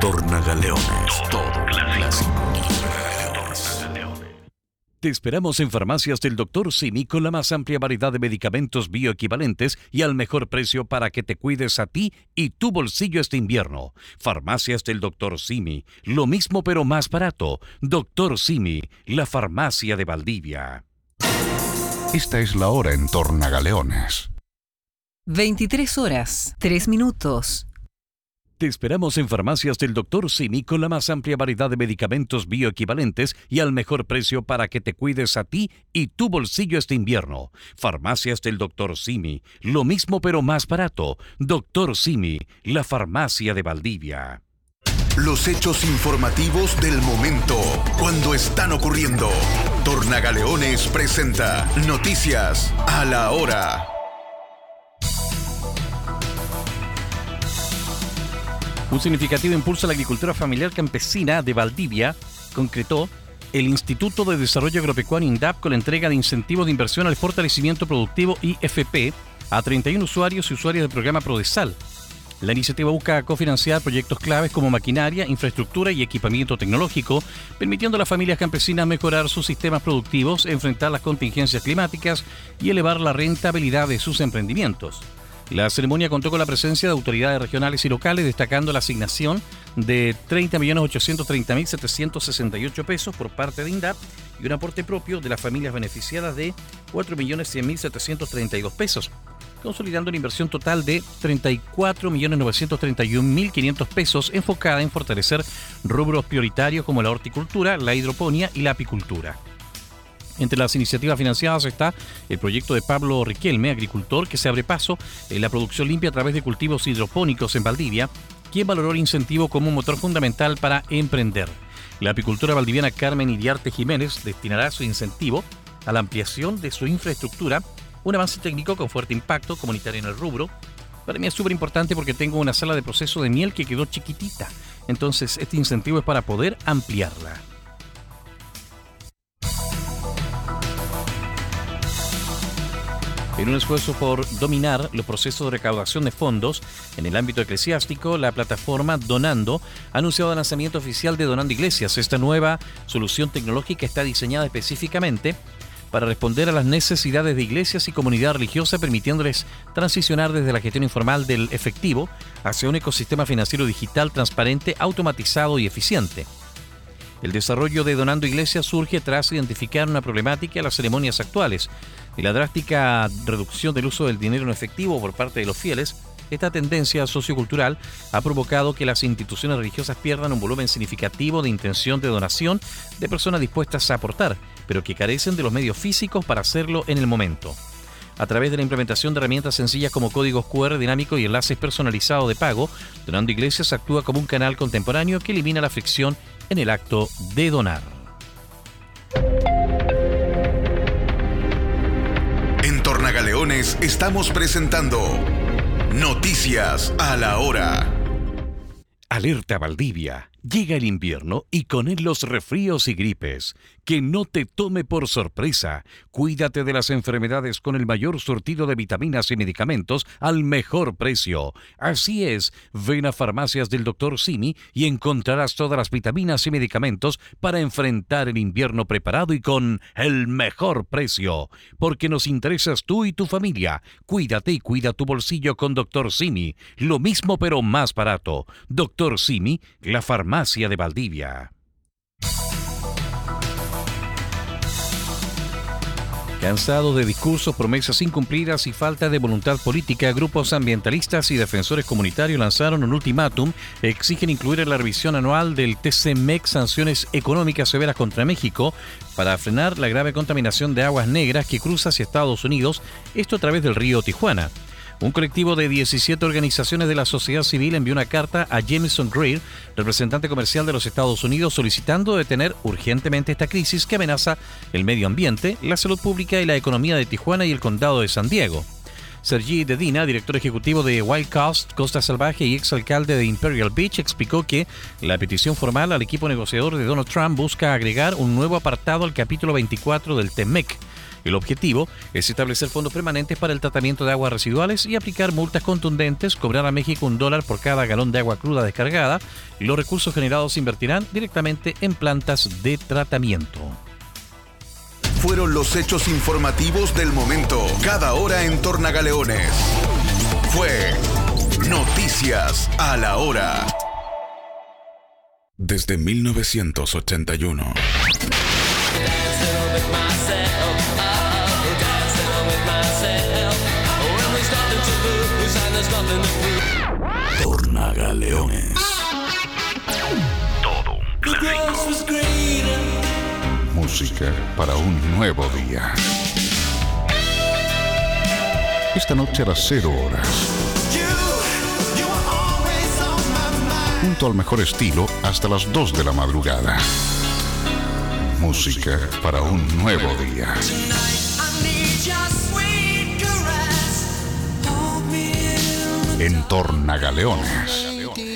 Tornagaleones, todo clásico. Te esperamos en Farmacias del Dr. Simi con la más amplia variedad de medicamentos bioequivalentes y al mejor precio para que te cuides a ti y tu bolsillo este invierno. Farmacias del Dr. Simi, lo mismo pero más barato. Dr. Simi, la farmacia de Valdivia. Esta es la hora en Tornagaleones. 23 horas, 3 minutos. Te esperamos en Farmacias del Dr. Simi con la más amplia variedad de medicamentos bioequivalentes y al mejor precio para que te cuides a ti y tu bolsillo este invierno. Farmacias del Dr. Simi, lo mismo pero más barato. Dr. Simi, la farmacia de Valdivia. Los hechos informativos del momento, cuando están ocurriendo. Tornagaleones presenta Noticias a la Hora. Un significativo impulso a la agricultura familiar campesina de Valdivia concretó el Instituto de Desarrollo Agropecuario INDAP con la entrega de incentivos de inversión al fortalecimiento productivo IFP a 31 usuarios y usuarias del programa Prodesal. La iniciativa busca cofinanciar proyectos claves como maquinaria, infraestructura y equipamiento tecnológico, permitiendo a las familias campesinas mejorar sus sistemas productivos, enfrentar las contingencias climáticas y elevar la rentabilidad de sus emprendimientos. La ceremonia contó con la presencia de autoridades regionales y locales, destacando la asignación de 30.830.768 pesos por parte de INDAP y un aporte propio de las familias beneficiadas de 4.100.732 pesos, consolidando una inversión total de 34.931.500 pesos enfocada en fortalecer rubros prioritarios como la horticultura, la hidroponía y la apicultura. Entre las iniciativas financiadas está el proyecto de Pablo Riquelme, agricultor que se abre paso en la producción limpia a través de cultivos hidropónicos en Valdivia, quien valoró el incentivo como un motor fundamental para emprender. La apicultora valdiviana Carmen Iriarte Jiménez destinará su incentivo a la ampliación de su infraestructura, un avance técnico con fuerte impacto comunitario en el rubro. Para mí es súper importante porque tengo una sala de proceso de miel que quedó chiquitita, entonces este incentivo es para poder ampliarla. En un esfuerzo por dominar los procesos de recaudación de fondos en el ámbito eclesiástico, la plataforma Donando ha anunciado el lanzamiento oficial de Donando Iglesias. Esta nueva solución tecnológica está diseñada específicamente para responder a las necesidades de iglesias y comunidad religiosa, permitiéndoles transicionar desde la gestión informal del efectivo hacia un ecosistema financiero digital transparente, automatizado y eficiente. El desarrollo de Donando Iglesias surge tras identificar una problemática en las ceremonias actuales y la drástica reducción del uso del dinero en efectivo por parte de los fieles. Esta tendencia sociocultural ha provocado que las instituciones religiosas pierdan un volumen significativo de intención de donación de personas dispuestas a aportar, pero que carecen de los medios físicos para hacerlo en el momento. A través de la implementación de herramientas sencillas como códigos QR dinámicos y enlaces personalizados de pago, Donando Iglesias actúa como un canal contemporáneo que elimina la fricción en el acto de donar. En Tornagaleones estamos presentando Noticias a la Hora. Alerta Valdivia. Llega el invierno y con él los resfríos y gripes. Que no te tome por sorpresa. Cuídate de las enfermedades con el mayor surtido de vitaminas y medicamentos al mejor precio. Así es, ven a Farmacias del Dr. Simi y encontrarás todas las vitaminas y medicamentos para enfrentar el invierno preparado y con el mejor precio. Porque nos interesas tú y tu familia. Cuídate y cuida tu bolsillo con Dr. Simi. Lo mismo pero más barato. Dr. Simi, la farmacia de Valdivia. Cansados de discursos, promesas incumplidas y falta de voluntad política, grupos ambientalistas y defensores comunitarios lanzaron un ultimátum. Exigen incluir en la revisión anual del TCMEC sanciones económicas severas contra México para frenar la grave contaminación de aguas negras que cruza hacia Estados Unidos, esto a través del río Tijuana. Un colectivo de 17 organizaciones de la sociedad civil envió una carta a Jameson Greer, representante comercial de los Estados Unidos, solicitando detener urgentemente esta crisis que amenaza el medio ambiente, la salud pública y la economía de Tijuana y el condado de San Diego. Sergi Dedina, director ejecutivo de Wild Coast, Costa Salvaje y exalcalde de Imperial Beach, explicó que la petición formal al equipo negociador de Donald Trump busca agregar un nuevo apartado al capítulo 24 del TEMEC, El objetivo es establecer fondos permanentes para el tratamiento de aguas residuales y aplicar multas contundentes, cobrar a México $1 por cada galón de agua cruda descargada, y los recursos generados se invertirán directamente en plantas de tratamiento. Fueron los hechos informativos del momento, cada hora en Tornagaleones. Fue Noticias a la Hora. Desde 1981. Tornagaleones. Todo un clásico. Música para un nuevo día. Esta noche a las 0 horas. Junto al mejor estilo hasta las 2 de la madrugada. Música para un nuevo día. En Tornagaleones.